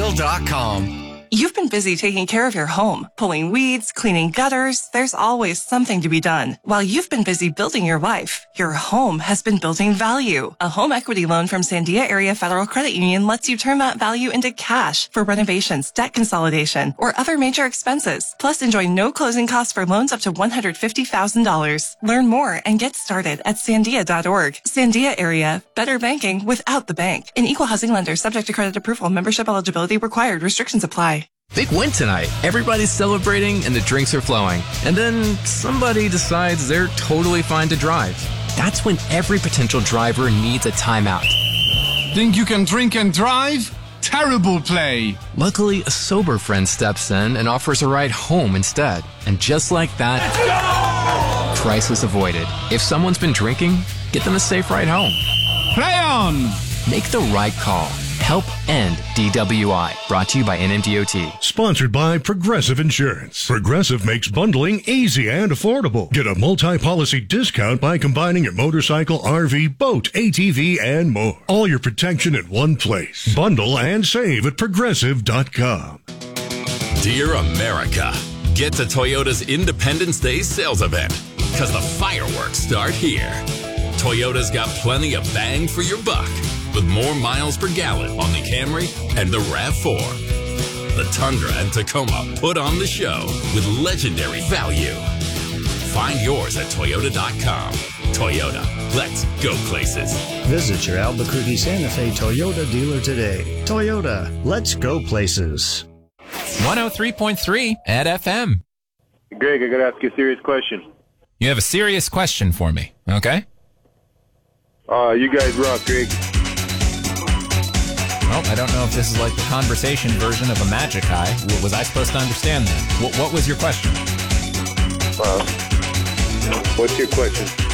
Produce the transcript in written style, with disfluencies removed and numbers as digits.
Bundle.com. You've been busy taking care of your home, pulling weeds, cleaning gutters. There's always something to be done. While you've been busy building your life, your home has been building value. A home equity loan from Sandia Area Federal Credit Union lets you turn that value into cash for renovations, debt consolidation, or other major expenses. Plus, enjoy no closing costs for loans up to $150,000. Learn more and get started at sandia.org. Sandia Area, better banking without the bank. An equal housing lender subject to credit approval. Membership eligibility required. Restrictions apply. Big win tonight. Everybody's celebrating and the drinks are flowing. And then somebody decides they're totally fine to drive. That's when every potential driver needs a timeout. Think you can drink and drive? Terrible play. Luckily, a sober friend steps in and offers a ride home instead. And just like that, crisis avoided. If someone's been drinking, get them a safe ride home. Play on! Make the right call. Help end DWI. Brought to you by NMDOT. Sponsored by Progressive Insurance. Progressive makes bundling easy and affordable. Get a multi-policy discount by combining your motorcycle, RV, boat, ATV, and more. All your protection in one place. Bundle and save at Progressive.com. Dear America, get to Toyota's Independence Day sales event, because the fireworks start here. Toyota's got plenty of bang for your buck, with more miles per gallon on the Camry and the RAV4. The Tundra and Tacoma put on the show with legendary value. Find yours at Toyota.com. Toyota, let's go places. Visit your Albuquerque Santa Fe Toyota dealer today. Toyota, let's go places. 103.3 at FM. Greg, I got to ask you a serious question. You have a serious question for me, okay? You guys rock, Greg. Well, I don't know if this is like the conversation version of a magic eye. Was I supposed to understand that? What was your question? What's your question?